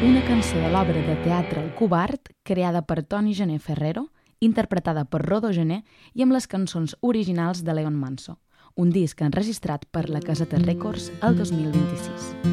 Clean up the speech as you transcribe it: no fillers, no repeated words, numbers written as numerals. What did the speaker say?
una cançó de l'obra de teatre El Covard, creada per Toni Gené Ferrero, interpretada per Rodo Gené i amb les cançons originals de Leon Manso, un disc enregistrat per la Caseta Records el 2026.